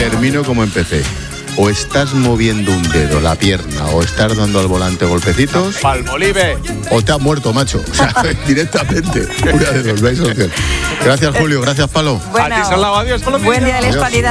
Termino como empecé. O estás moviendo un dedo, la pierna, o estás dando al volante golpecitos. Palmolive. O te has muerto, macho. O sea, directamente. Una de dos, vais a hacer. Gracias, Julio. Gracias, Palo. Bueno, a ti, Salao. Adiós, Palomino. buen día de la hispanidad.